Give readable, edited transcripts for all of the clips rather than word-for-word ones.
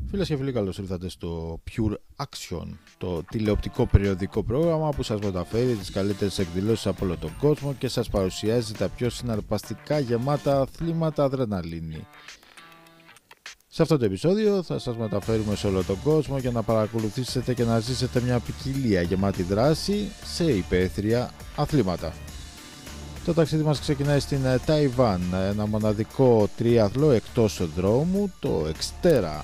Φίλες και φίλοι, καλώς ήρθατε στο Pure Action, το τηλεοπτικό περιοδικό πρόγραμμα που σας μεταφέρει τις καλύτερες εκδηλώσεις από όλο τον κόσμο και σας παρουσιάζει τα πιο συναρπαστικά γεμάτα αθλήματα αδρεναλίνη. Σε αυτό το επεισόδιο θα σας μεταφέρουμε σε όλο τον κόσμο για να παρακολουθήσετε και να ζήσετε μια ποικιλία γεμάτη δράση σε υπαίθρια αθλήματα. Το ταξίδι μας ξεκινάει στην Ταϊβάν, ένα μοναδικό τρίαθλο εκτός δρόμου, το Xterra.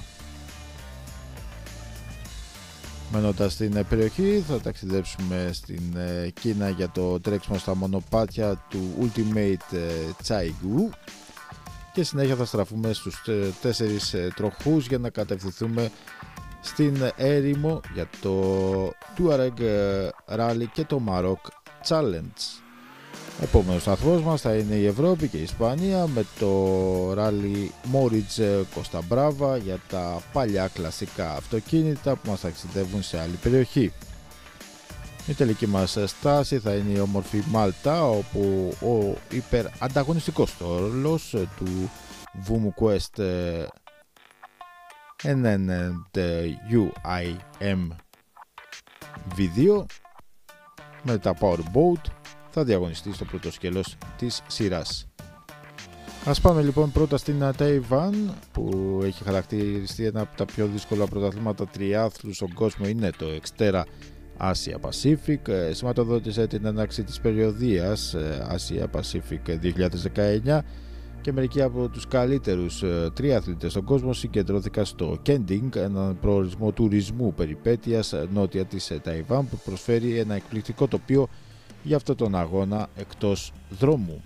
Μένοντας στην περιοχή θα ταξιδέψουμε στην Κίνα για το τρέξιμο στα μονοπάτια του Ultimate Chaigu και συνέχεια θα στραφούμε στους 4 τροχούς για να κατευθυνθούμε στην έρημο για το Tuareg Rally και το Maroc Challenge. Επόμενος σταθμός μας θα είναι η Ευρώπη και η Ισπανία με το Rally Moritz Costa Brava για τα παλιά κλασικά αυτοκίνητα που μας ταξιδεύουν σε άλλη περιοχή. Η τελική μας στάση θα είναι η όμορφη Μάλτα, όπου ο υπερανταγωνιστικός στόλος του VumuQuest NNUIM V2 με τα Powerboat θα διαγωνιστεί στο πρώτο σκέλος της σειράς. Ας πάμε λοιπόν πρώτα στην Ταϊβάν, που έχει χαρακτηριστεί ένα από τα πιο δύσκολα πρωταθλήματα τριάθλου στον κόσμο. Είναι το Xterra Asia Pacific. Σηματοδότησε την έναρξη της περιοδίας Asia Pacific 2019 και μερικοί από τους καλύτερους τριαθλητές στον κόσμο συγκεντρώθηκαν στο Kending, έναν προορισμό τουρισμού περιπέτειας νότια της Ταϊβάν που προσφέρει ένα εκπληκτικό τοπίο για αυτόν τον αγώνα εκτός δρόμου.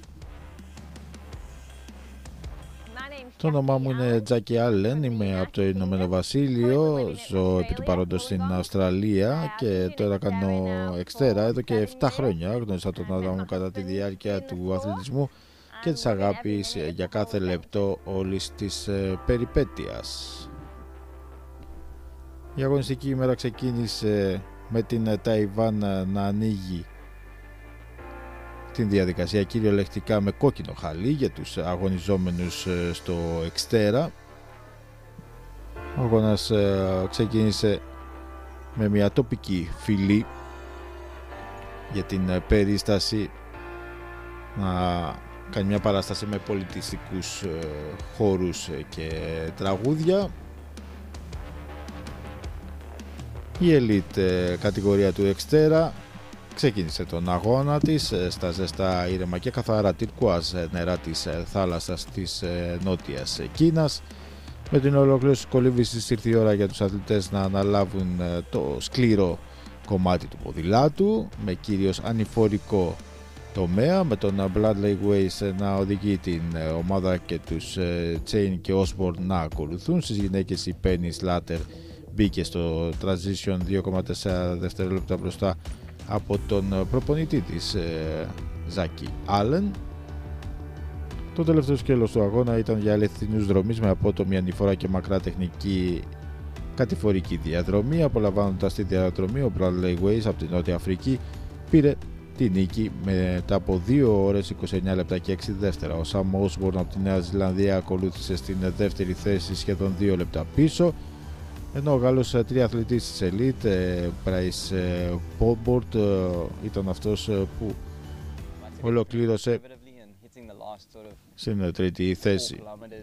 Το όνομά μου είναι Τζάκι Άλεν, είμαι από το Ηνωμένο Βασίλειο, ζω επί του παρόντος στην Αυστραλία και τώρα κάνω Xterra εδώ και 7 χρόνια. Γνώρισα τον άντρα μου κατά τη διάρκεια του αθλητισμού και της αγάπης για κάθε λεπτό όλης της περιπέτειας. Η αγωνιστική ημέρα ξεκίνησε με την Ταϊβάν να ανοίγει την διαδικασία κυριολεκτικά με κόκκινο χαλί για τους αγωνιζόμενους στο Xterra. Ο αγώνας ξεκίνησε με μια τοπική φυλή για την περίσταση να κάνει μια παράσταση με πολιτιστικούς χώρους και τραγούδια. Η elite κατηγορία του Xterra ξεκίνησε τον αγώνα της στα ζεστά, ήρεμα και καθαρά τυρκουάζ νερά της θάλασσας της Νότιας Κίνας. Με την ολοκλήρωση της κολύμβησης ήρθε η ώρα για τους αθλητές να αναλάβουν το σκληρό κομμάτι του ποδηλάτου με κυρίως ανηφορικό τομέα, με τον Bradley Weiss να οδηγεί την ομάδα και τους Chain και Osborne να ακολουθούν. Στις γυναίκες η Penny Slater μπήκε στο transition 2,4 δευτερόλεπτα μπροστά από τον προπονητή της Ζάκι Άλεν. Το τελευταίο σκέλος του αγώνα ήταν για αληθινούς δρομείς με απότομη ανηφορά και μακρά τεχνική κατηφορική διαδρομή. Απολαμβάνοντας τη διαδρομή, ο Bradley Weiss από την Νότια Αφρική πήρε τη νίκη μετά από 2 ώρες 29 λεπτά και 6 δεύτερα. Ο Sam Osborne από τη Νέα Ζηλανδία ακολούθησε στην δεύτερη θέση σχεδόν 2 λεπτά πίσω, ενώ ο Γάλλος τριαθλητής της Elite, Bryce Pobbort, ήταν αυτός που ολοκλήρωσε στην τρίτη θέση.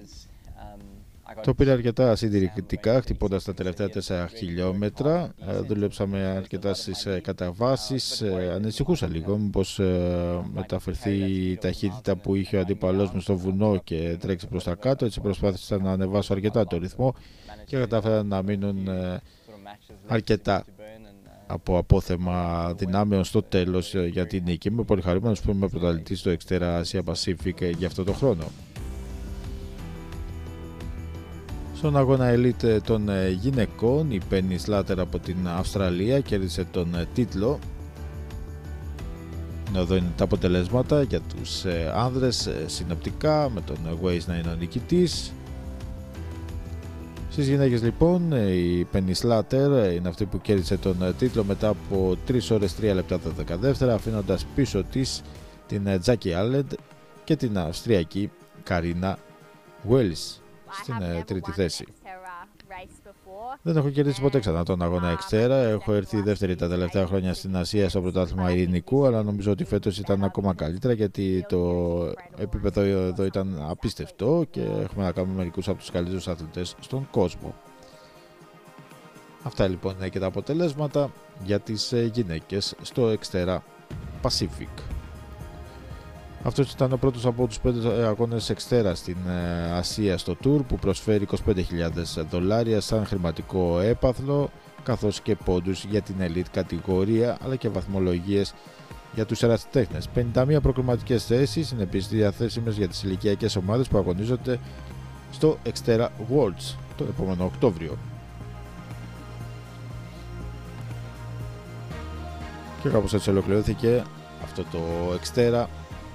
Το πήρε αρκετά συντηρητικά, χτυπώντας τα τελευταία 4 χιλιόμετρα. Δουλέψαμε αρκετά στις καταβάσεις. Ανησυχούσα λίγο μήπως μεταφερθεί η ταχύτητα που είχε ο αντίπαλός μου στο βουνό και τρέξει προς τα κάτω. Έτσι προσπάθησα να ανεβάσω αρκετά το ρυθμό και κατάφερα να μείνουν αρκετά από απόθεμα δυνάμεων στο τέλος για την νίκη. Είμαι πολύ χαρούμενος που είμαι πρωταθλητής στο Xterra Asia Pacific για αυτό το χρόνο. Στον αγώνα elite των γυναικών, η Penny Slater από την Αυστραλία κέρδισε τον τίτλο. Εδώ είναι τα αποτελέσματα για τους άνδρες συνοπτικά, με τον Weiss να είναι ο νικητής. Στις γυναίκες λοιπόν, η Penny Slater είναι αυτή που κέρδισε τον τίτλο μετά από 3 ώρες 3 λεπτά 12 δεύτερα, αφήνοντας πίσω της την Jackie Allen και την Αυστριακή Καρίνα Wells στην τρίτη θέση. Δεν έχω κερδίσει ποτέ ξανά τον αγώνα Εξτέρα. Έχω έρθει δεύτερη τα τελευταία χρόνια στην Ασία στο πρωτάθλημα ειρηνικού, αλλά νομίζω ότι φέτος ήταν ακόμα καλύτερα, γιατί το επίπεδο εδώ ήταν απίστευτο και έχουμε να κάνουμε μερικούς από τους καλύτερους αθλητές στον κόσμο. Αυτά λοιπόν είναι και τα αποτελέσματα για τις γυναίκες στο Exterra Pacific. Αυτός ήταν ο πρώτος από τους 5 αγώνες Exterra στην Ασία στο Tour, που προσφέρει $25,000 σαν χρηματικό έπαθλο, καθώς και πόντους για την elite κατηγορία, αλλά και βαθμολογίες για τους ερασιτέχνες. 51 προκριματικές θέσεις είναι επίσης διαθέσιμες για τις ηλικιακές ομάδες που αγωνίζονται στο Exterra Worlds τον επόμενο Οκτώβριο. Και κάπως έτσι ολοκληρώθηκε αυτό το Exterra.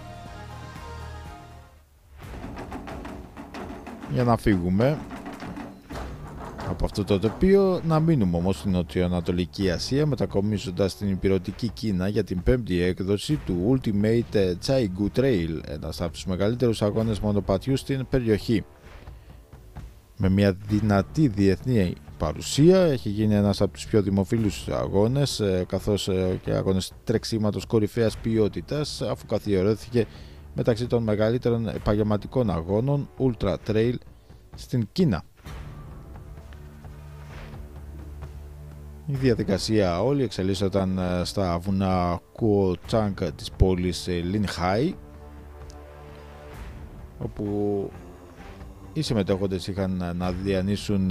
Για να φύγουμε από αυτό το τοπίο, να μείνουμε όμως στην Νοτιοανατολική Ασία, μετακομίζοντας στην υπηρετική Κίνα για την 5η έκδοση του Ultimate Chaigu Trail, ένας από τους μεγαλύτερους αγώνες μονοπατιού στην περιοχή. Με μια δυνατή διεθνή παρουσία, έχει γίνει ένας από τους πιο δημοφιλούς αγώνες, καθώς και αγώνες τρεξίματος κορυφαίας ποιότητας, αφού καθιερώθηκε μεταξύ των μεγαλύτερων επαγγελματικών αγώνων Ultra Trail στην Κίνα. Η διαδικασία όλη εξελίσσονταν στα βουνά Kuochang της πόλης Linhai, όπου οι συμμετέχοντες είχαν να διανύσουν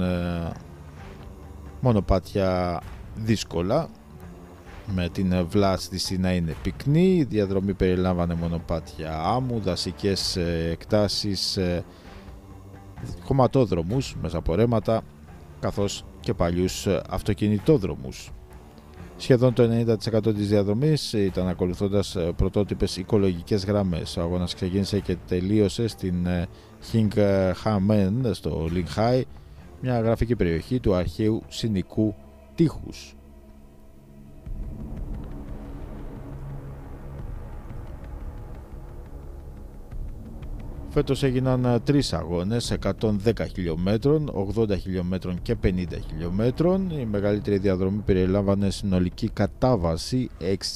μονοπάτια δύσκολα, με την βλάστηση να είναι πυκνή. Η διαδρομή περιλάμβανε μονοπάτια άμμου, δασικές εκτάσεις, χωματόδρομους μέσα από ρέματα, καθώς και παλιούς αυτοκινητόδρομους. Σχεδόν το 90% της διαδρομής ήταν ακολουθώντας πρωτότυπες οικολογικές γραμμές. Ο αγώνας ξεκίνησε και τελείωσε στην Hinghamen στο Linhai, μια γραφική περιοχή του αρχαίου συνικού τείχους. Φέτος έγιναν 3 αγώνες 110 χιλιόμετρων, 80 χιλιόμετρων και 50 χιλιόμετρων. Η μεγαλύτερη διαδρομή περιλάμβανε συνολική κατάβαση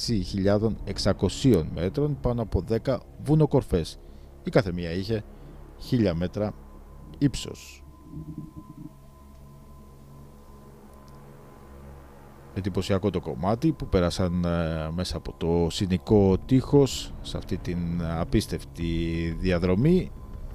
6.600 μέτρων, πάνω από 10 βουνοκορφές. Η κάθε μία είχε 1000 μέτρα ύψος. Εντυπωσιακό το κομμάτι που πέρασαν μέσα από το συνικό τείχος σε αυτή την απίστευτη διαδρομή.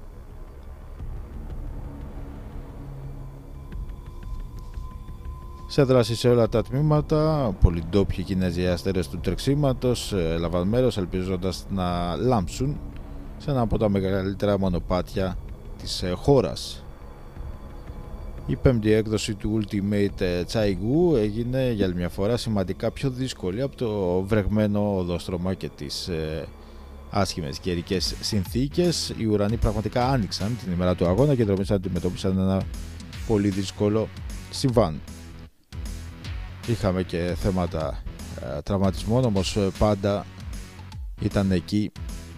Σε δράση σε όλα τα τμήματα, πολλοί ντόπιοι Κινέζοι αστέρες του τρεξίματος έλαβαν μέρος, ελπίζοντας να λάμψουν σε ένα από τα μεγαλύτερα μονοπάτια της χώρας. Η 5η έκδοση του Ultimate Chaigu έγινε για άλλη μια φορά σημαντικά πιο δύσκολη από το βρεγμένο οδόστρωμα και τις άσχημες καιρικές συνθήκες. Οι ουρανοί πραγματικά άνοιξαν την ημέρα του αγώνα και οι δρομείς αντιμετώπισαν ένα πολύ δύσκολο συμβάν. Είχαμε και θέματα τραυματισμών, όμως πάντα ήταν εκεί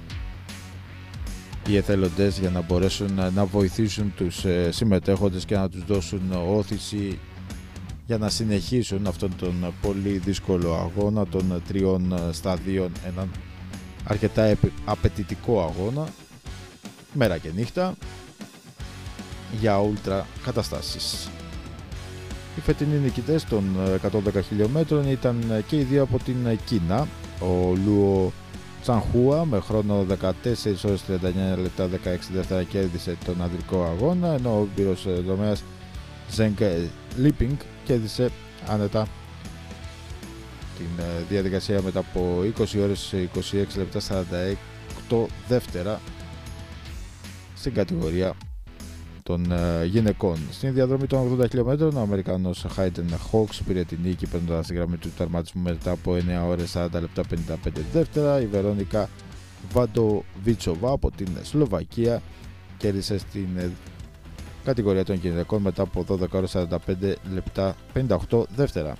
οι εθελοντές για να μπορέσουν να βοηθήσουν τους συμμετέχοντες και να τους δώσουν όθηση για να συνεχίσουν αυτόν τον πολύ δύσκολο αγώνα των 3 σταδίων, έναν αρκετά απαιτητικό αγώνα μέρα και νύχτα για ultra καταστάσεις. Οι φετινοί νικητές των 110 χιλιόμετρων ήταν και οι δύο από την Κίνα. Ο Λουο Τσανχούα με χρόνο 14 ώρες 39 λεπτά 16 δεύτερα κέρδισε τον ανδρικό αγώνα, ενώ ο πύρος δομέας Ζενγκ Λίπινγκ κέρδισε άνετα την διαδικασία μετά από 20 ώρες 26 λεπτά 48 δεύτερα στην κατηγορία των γυναικών. Στην διαδρομή των 80 χιλιόμετρων, ο Αμερικανός Χάιντεν Χόξ πήρε την νίκη παίρνοντας τη γραμμή του τερματισμού μετά από 9 ώρες 40 λεπτά 55 δεύτερα. Η Βερόνικα Βαντοβίτσοβα από την Σλοβακία κέρδισε στην κατηγορία των γυναικών μετά από 12 ώρες 45 λεπτά 58 δεύτερα.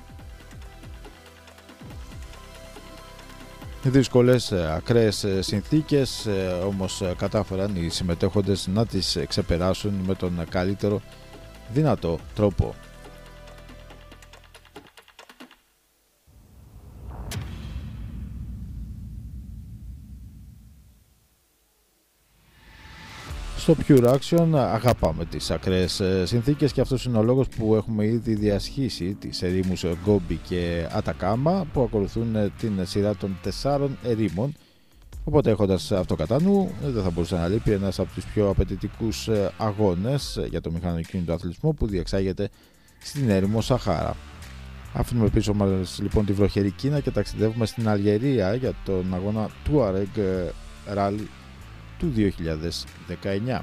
Δύσκολες, ακραίες συνθήκες, όμως κατάφεραν οι συμμετέχοντες να τις ξεπεράσουν με τον καλύτερο δυνατό τρόπο. Στο Pure Action αγαπάμε τις ακραίες συνθήκες και αυτός είναι ο λόγος που έχουμε ήδη διασχίσει τις ερήμους Γκόμπι και Ατακάμα που ακολουθούν την σειρά των 4 ερήμων. Οπότε, έχοντας αυτό κατά νου, δεν θα μπορούσε να λείπει ένας από τους πιο απαιτητικούς αγώνες για το μηχανοκίνητο αθλητισμό που διεξάγεται στην έρημο Σαχάρα. Αφήνουμε πίσω μας λοιπόν τη βροχερή Κίνα και ταξιδεύουμε στην Αλγερία για τον αγώνα Touareg Rally του 2019.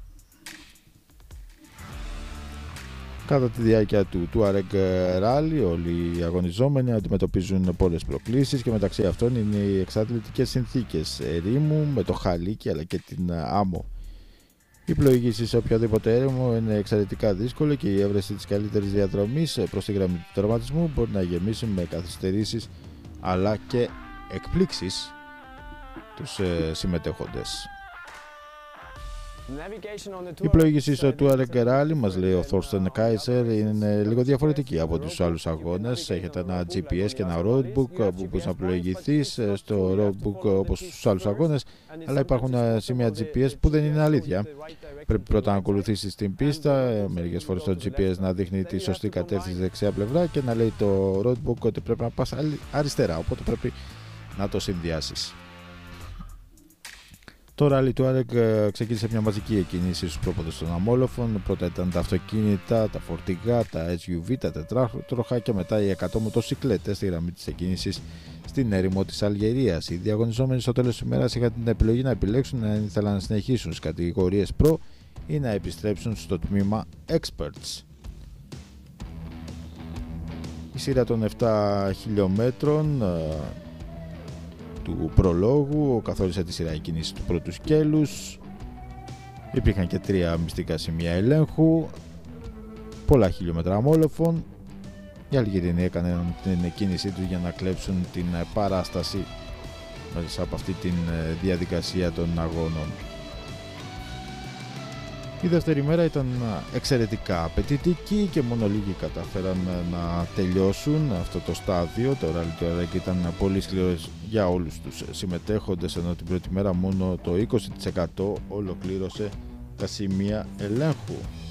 Κατά τη διάρκεια του Touareg Rally όλοι οι αγωνιζόμενοι αντιμετωπίζουν πολλές προκλήσεις και μεταξύ αυτών είναι οι εξατλητικές συνθήκες ερήμου με το χαλίκι αλλά και την άμμο. Η πλοήγηση σε οποιαδήποτε έρημο είναι εξαιρετικά δύσκολη και η έβρεση της καλύτερης διαδρομής προς τη γραμμή του τερματισμού μπορεί να γεμίσει με καθυστερήσεις αλλά και εκπλήξεις τους συμμετέχοντες. Η πλοήγηση στο Touareg Rally, μας λέει ο Thorsten Kaiser, είναι λίγο διαφορετική από τους άλλους αγώνες. Έχετε ένα GPS και ένα roadbook που μπορείς να πλοηγηθείς στο roadbook όπως στους άλλους αγώνες, αλλά υπάρχουν σημεία GPS που δεν είναι αλήθεια. Πρέπει πρώτα να ακολουθήσεις την πίστα, μερικές φορές το GPS να δείχνει τη σωστή κατεύθυνση δεξιά πλευρά και να λέει το roadbook ότι πρέπει να πας αριστερά, οπότε πρέπει να το συνδυάσεις. Το Rally Touareg ξεκίνησε μια μαζική εκκίνηση στους πρόποδες των αμόλοφων. Πρώτα ήταν τα αυτοκίνητα, τα φορτηγά, τα SUV, τα τετράτροχα και μετά οι 100 μοτοσικλέτες στη γραμμή της εκκίνησης στην έρημο της Αλγερίας. Οι διαγωνιζόμενοι στο τέλος της ημέρας είχαν την επιλογή να επιλέξουν αν ήθελαν να συνεχίσουν στις κατηγορίες Pro ή να επιστρέψουν στο τμήμα Experts. Η σειρά των 7 χιλιόμετρων του προλόγου καθόρισε τη σειρά κίνηση του πρώτου σκέλους. Υπήρχαν και 3 μυστικά σημεία ελέγχου, πολλά χιλιόμετρα αμόλοφων. Οι Αλγερινοί έκαναν την κίνησή τους για να κλέψουν την παράσταση μέσα από αυτή τη διαδικασία των αγώνων. Η δεύτερη μέρα ήταν εξαιρετικά απαιτητική και μόνο λίγοι καταφέραν να τελειώσουν αυτό το στάδιο. Το Rally Touareg ήταν πολύ σκληρός για όλους τους συμμετέχοντες, ενώ την πρώτη μέρα μόνο το 20% ολοκλήρωσε τα σημεία ελέγχου.